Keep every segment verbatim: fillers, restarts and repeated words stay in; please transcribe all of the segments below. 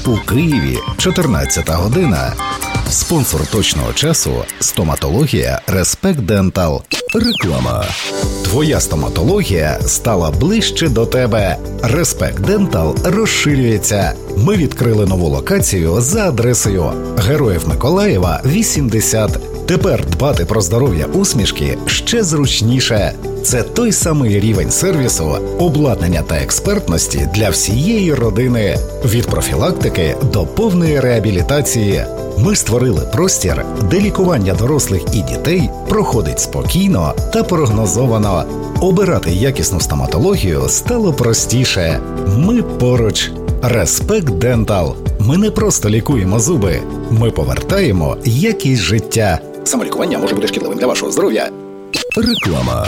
У Києві чотирнадцята година. Спонсор точного часу – стоматологія Респект Дентал. Реклама. Твоя стоматологія стала ближче до тебе. Респект Дентал розширюється. Ми відкрили нову локацію за адресою Героїв Миколаєва, вісімдесят. Тепер дбати про здоров'я усмішки ще зручніше. Це той самий рівень сервісу, обладнання та експертності для всієї родини. Від профілактики до повної реабілітації. Ми створили простір, де лікування дорослих і дітей проходить спокійно та прогнозовано. Обирати якісну стоматологію стало простіше. Ми поруч. Респект Дентал. Ми не просто лікуємо зуби. Ми повертаємо якість життя. Самолікування може бути шкідливим для вашого здоров'я. Реклама.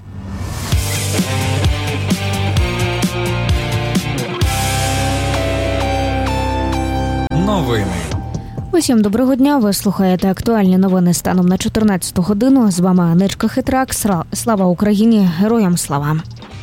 Новини. Усім доброго дня, ви слухаєте актуальні новини станом на чотирнадцяту годину. З вами Аничка Хитрак. Слава Україні, героям слава!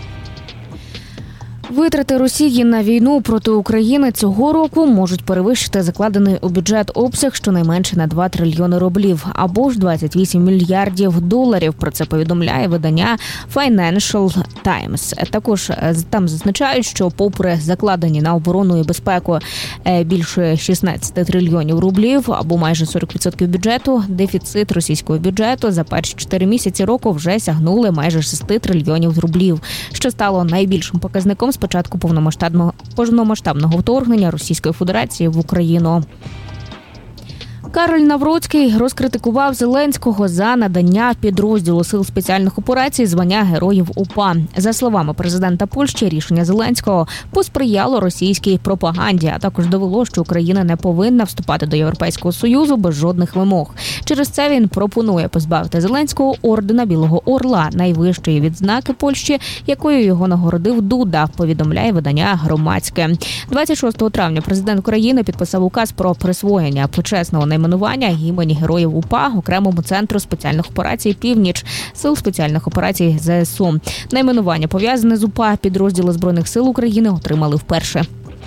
Витрати Росії на війну проти України цього року можуть перевищити закладений у бюджет обсяг щонайменше на два трильйони рублів, або ж двадцять вісім мільярдів доларів. Про це повідомляє видання Financial Times. Також там зазначають, що попри закладені на оборону і безпеку більше шістнадцять трильйонів рублів, або майже сорок відсотків бюджету, дефіцит російського бюджету за перші чотири місяці року вже сягнули майже шість трильйонів рублів, що стало найбільшим показником з початку повномасштабного повномасштабного вторгнення Російської Федерації в Україну. Кароль Навроцький розкритикував Зеленського за надання підрозділу Сил спеціальних операцій звання Героїв УПА. За словами президента Польщі, рішення Зеленського посприяло російській пропаганді, а також довело, що Україна не повинна вступати до Європейського Союзу без жодних вимог. Через це він пропонує позбавити Зеленського ордена Білого Орла, найвищої відзнаки Польщі, якою його нагородив Дуда, повідомляє видання Громадське. двадцять шостого травня президент України підписав указ про присвоєння почесного найменування імені Героїв УПА окремому центру спеціальних операцій «Північ» Сил спеціальних операцій ЗСУ. Найменування пов'язане з УПА підрозділи Збройних сил України отримали вперше.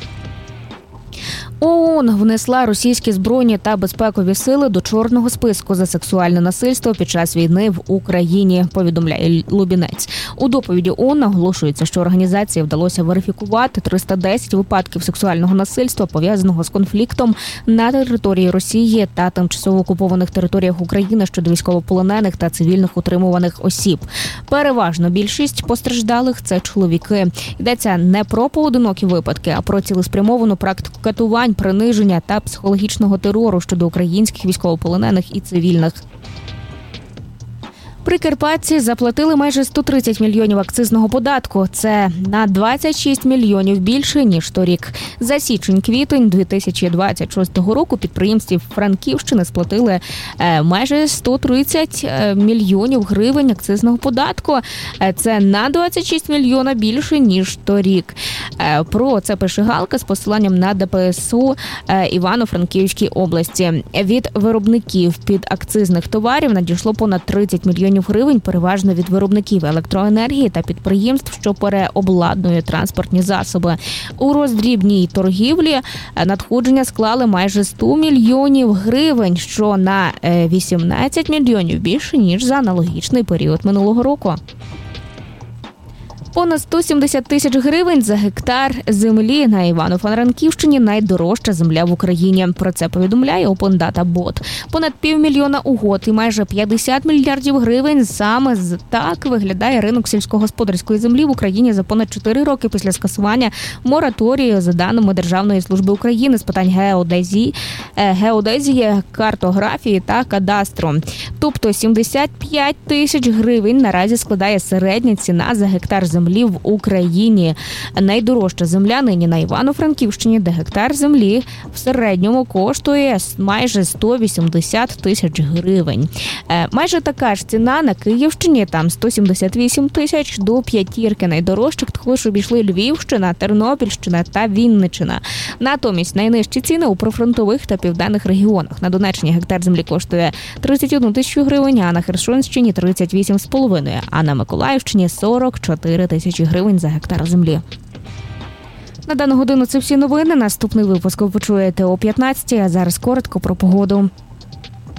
ООН внесла російські збройні та безпекові сили до чорного списку за сексуальне насильство під час війни в Україні, повідомляє Лубінець. У доповіді ООН наголошується, що організації вдалося верифікувати триста десять випадків сексуального насильства, пов'язаного з конфліктом на території Росії та тимчасово окупованих територіях України щодо військовополонених та цивільних утримуваних осіб. Переважно більшість постраждалих – це чоловіки. Йдеться не про поодинокі випадки, а про цілеспрямовану практику катувань, приниження та психологічного терору щодо українських військовополонених і цивільних. Прикарпатці заплатили майже сто тридцять мільйонів акцизного податку. Це на двадцять шість мільйонів більше, ніж торік. За січень-квітень дві тисячі двадцять шостого року підприємці Франківщини сплатили майже сто тридцять мільйонів гривень акцизного податку. Це на двадцять шість мільйона більше, ніж торік. Про це пише Галка з посиланням на ДПСУ Івано-Франківській області. Від виробників підакцизних товарів надійшло понад тридцять мільйонів гривень, переважно від виробників електроенергії та підприємств, що переобладнують транспортні засоби. У роздрібній торгівлі надходження склали майже сто мільйонів гривень, що на вісімнадцять мільйонів більше, ніж за аналогічний період минулого року. Понад сто сімдесят тисяч гривень за гектар землі на Івано-Франківщині – найдорожча земля в Україні. Про це повідомляє Open Data Bot. Понад півмільйона угод і майже п'ятдесят мільярдів гривень – саме так виглядає ринок сільськогосподарської землі в Україні за понад чотири роки після скасування мораторію, за даними Державної служби України з питань геодезії, геодезії, картографії та кадастру. Тобто сімдесят п'ять тисяч гривень наразі складає середня ціна за гектар землі в Україні. Найдорожча земля нині на Івано-Франківщині, де гектар землі в середньому коштує майже сто вісімдесят тисяч гривень. Майже така ж ціна на Київщині, там сто сімдесят вісім тисяч, до п'ятірки найдорожчих також обійшли Львівщина, Тернопільщина та Вінниччина. Натомість найнижчі ціни у прифронтових та південних регіонах. На Донеччині гектар землі коштує тридцять одну тисячу гривень, а на Херсонщині тридцять вісім з половиною, а на Миколаївщині сорок чотири тисячі гривень за гектар землі. На дану годину це всі новини. Наступний випуск ви почуєте о п'ятнадцятій, а зараз коротко про погоду.